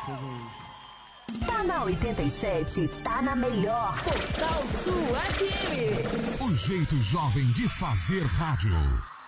seja isso. Tá na 87, tá na melhor. Portal Sul FM. O jeito jovem de fazer rádio.